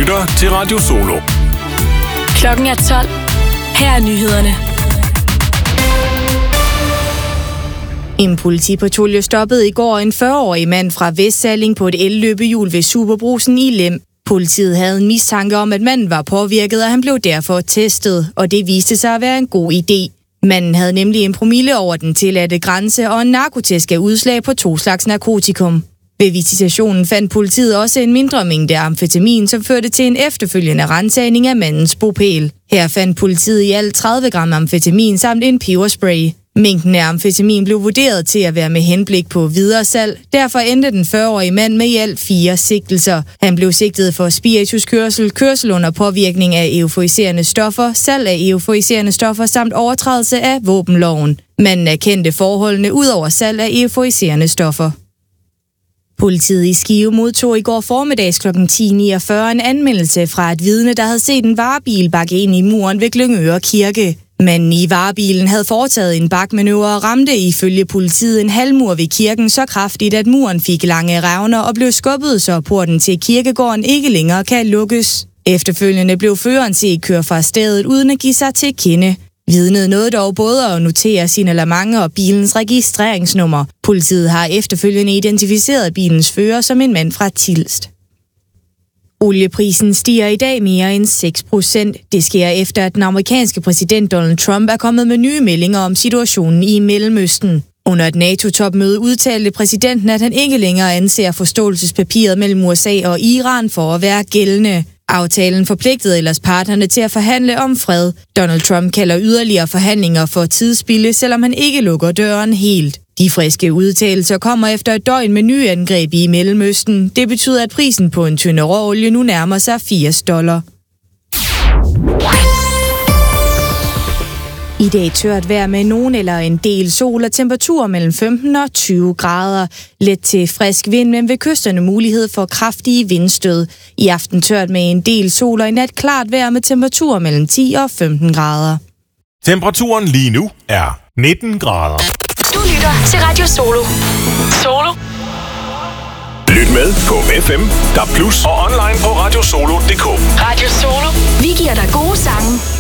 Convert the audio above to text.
lytter til Radio Solo. Klokken er 12. Her er nyhederne. En politipatrulje stoppede i går en 40-årig mand fra Vestsalling på et elløbehjul ved Superbrugsen i Lem. Politiet havde en mistanke om, at manden var påvirket, og han blev derfor testet, og det viste sig at være en god idé. Manden havde nemlig en promille over den tilladte grænse og en narkotest af udslag på 2 slags narkotikum. Ved visitationen fandt politiet også en mindre mængde amfetamin, som førte til en efterfølgende ransagning af mandens bopæl. Her fandt politiet i alt 30 gram amfetamin samt en peberspray. Mængden af amfetamin blev vurderet til at være med henblik på videre salg. Derfor endte den 40-årige mand med i alt 4 sigtelser. Han blev sigtet for spirituskørsel, kørsel under påvirkning af euforiserende stoffer, salg af euforiserende stoffer samt overtrædelse af våbenloven. Manden erkendte forholdene ud over salg af euforiserende stoffer. Politiet i Skive modtog i går formiddags kl. 10.49 en anmeldelse fra et vidne, der havde set en varebil bakke ind i muren ved Glyngøre Kirke. Manden i varebilen havde foretaget en bakmanøvre og ramte ifølge politiet en halvmur ved kirken så kraftigt, at muren fik lange revner og blev skubbet, så porten til kirkegården ikke længere kan lukkes. Efterfølgende blev føreren set køre fra stedet uden at give sig til kende. Vidnet nåede dog både at notere signalement og bilens registreringsnummer. Politiet har efterfølgende identificeret bilens fører som en mand fra Tilst. Olieprisen stiger i dag mere end 6%. Det sker efter, at den amerikanske præsident Donald Trump er kommet med nye meldinger om situationen i Mellemøsten. Under et NATO-topmøde udtalte præsidenten, at han ikke længere anser forståelsespapiret mellem USA og Iran for at være gældende. Aftalen forpligtede ellers parterne til at forhandle om fred. Donald Trump kalder yderligere forhandlinger for tidsspilde, selvom han ikke lukker døren helt. De friske udtalelser kommer efter et døgn med nye angreb i Mellemøsten. Det betyder, at prisen på en tønde råolie nu nærmer sig $80. I dag tørt vejr med nogen eller en del sol og temperaturer mellem 15 og 20 grader. Let til frisk vind, men ved kysterne mulighed for kraftige vindstød. I aften tørt med en del sol og i nat klart vejr med temperaturer mellem 10 og 15 grader. Temperaturen lige nu er 19 grader. Du lytter til Radio Solo. Solo. Lyt med på FM, DAB+ og online på radiosolo.dk. Radio Solo. Vi giver dig gode sange